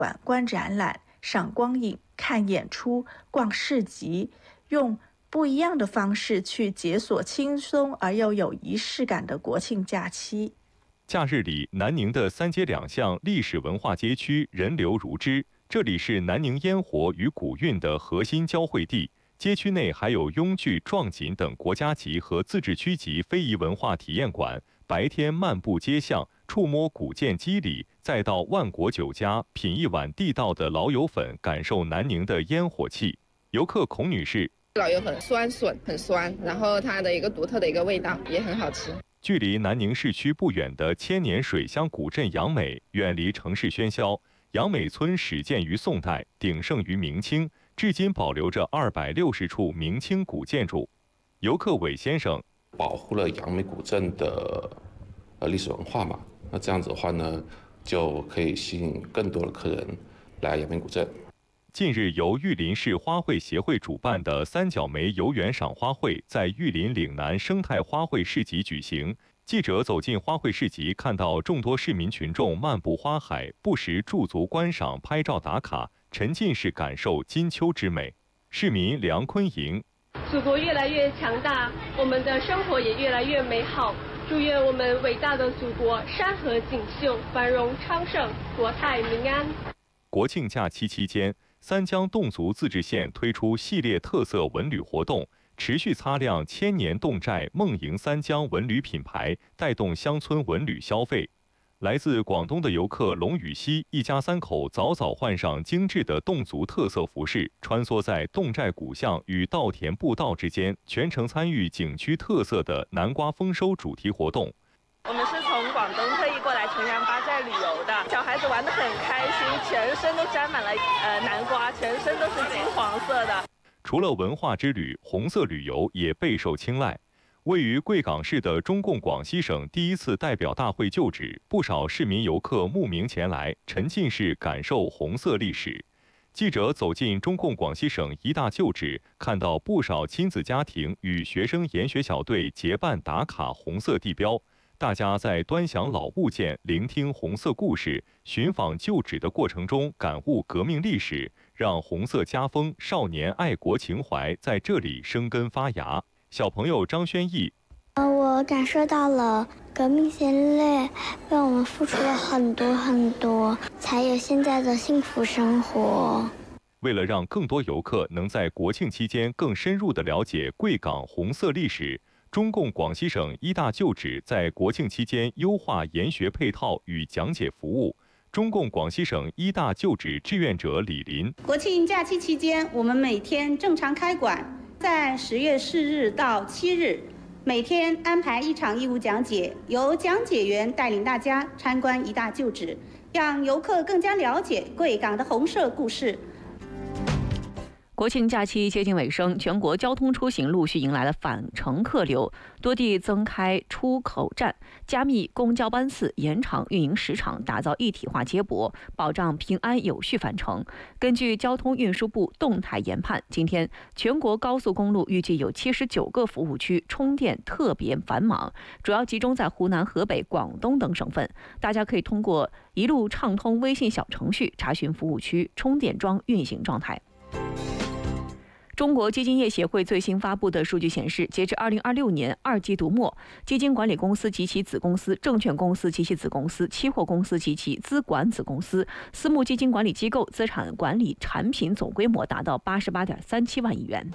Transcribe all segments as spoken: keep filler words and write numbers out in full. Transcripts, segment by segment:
馆观展览、赏光影、看演出、逛市集，用不一样的方式去解锁轻松而又有仪式感的国庆假期。 假日里，南宁的三街两巷历史文化街区人流如织，这里是南宁烟火与古韵的核心交汇地。街区内还有雍聚、壮锦等国家级和自治区级非遗文化体验馆，白天漫步街巷，触摸古建基里，再到万国酒家品一碗地道的老友粉，感受南宁的烟火气。游客孔女士： 老友粉酸笋很酸，然后它的一个独特的一个味道也很好吃。 距离南宁市区不远的千年水乡古镇杨美，远离城市喧嚣。杨美村始建于宋代，鼎盛于明清，至今保留着二百六十处明清古建筑。游客韦先生： 保护了杨梅古镇的呃历史文化嘛，那这样子的话呢，就可以吸引更多的客人来杨梅古镇。 近日，由玉林市花卉协会主办的三角梅游园赏花会在玉林岭南生态花卉市集举行。记者走进花卉市集，看到众多市民群众漫步花海，不时驻足观赏、拍照打卡，沉浸式感受金秋之美。市民梁坤莹： 祖国越来越强大，我们的生活也越来越美好。祝愿我们伟大的祖国山河锦绣、繁荣昌盛、国泰民安。 国庆假期期间，三江侗族自治县推出系列特色文旅活动，持续擦亮千年侗寨梦迎三江文旅品牌，带动乡村文旅消费。来自广东的游客龙禹锡一家三口早早换上精致的侗族特色服饰，穿梭在侗寨古巷与稻田步道之间，全程参与景区特色的南瓜丰收主题活动。 我们是从广东特意过来重阳八寨旅游的，小孩子玩得很开心，全身都沾满了呃南瓜，全身都是金黄色的。 除了文化之旅，红色旅游也备受青睐。位于贵港市的中共广西省第一次代表大会旧址，不少市民游客慕名前来，沉浸式感受红色历史。记者走进中共广西省一大旧址，看到不少亲子家庭与学生研学小队结伴打卡红色地标。大家在端详老物件、聆听红色故事、寻访旧址的过程中，感悟革命历史，让红色家风、少年爱国情怀在这里生根发芽。小朋友张轩逸： 呃，我感受到了革命先烈为我们付出了很多很多，才有现在的幸福生活。 为了让更多游客能在国庆期间更深入地了解贵港红色历史，中共广西省一大旧址在国庆期间优化研学配套与讲解服务。中共广西省一大旧址志愿者李林： 国庆假期期间，我们每天正常开馆，在十月四日到七日，每天安排一场义务讲解，由讲解员带领大家参观一大旧址，让游客更加了解贵港的红色故事。 国庆假期接近尾声，全国交通出行陆续迎来了返程客流，多地增开出口站，加密公交班次，延长运营时长，打造一体化接驳，保障平安有序返程。根据交通运输部动态研判，今天全国高速公路预计有七十九个服务区充电特别繁忙，主要集中在湖南、河北、广东等省份。大家可以通过一路畅通微信小程序查询服务区充电桩运行状态。中国基金业协会最新发布的数据显示，截至二零二六年二季度末，基金管理公司及其子公司、证券公司及其子公司、期货公司及其资管子公司、私募基金管理机构资产管理产品总规模达到八十八点三七万亿元。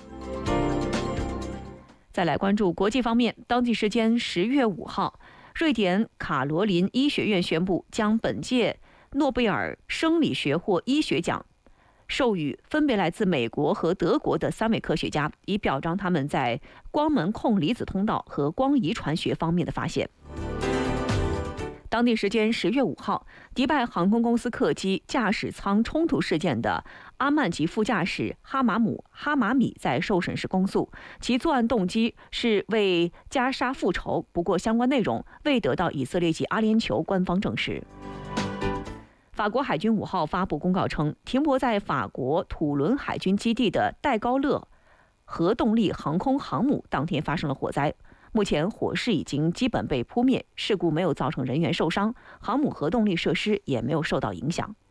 再来关注国际方面，当地时间十月五号，瑞典卡罗琳医学院宣布将本届诺贝尔生理学或医学奖授予分别来自美国和德国的三位科学家，以表彰他们在光门控离子通道和光遗传学方面的发现。当地时间十月五号，迪拜航空公司客机驾驶舱冲突事件的阿曼籍副驾驶哈马姆·哈马米在受审时公诉，其作案动机是为加沙复仇，不过相关内容未得到以色列及阿联酋官方证实。法国海军五号发布公告称，停泊在法国土伦海军基地的戴高乐核动力航空航母当天发生了火灾，目前火势已经基本被扑灭，事故没有造成人员受伤，航母核动力设施也没有受到影响。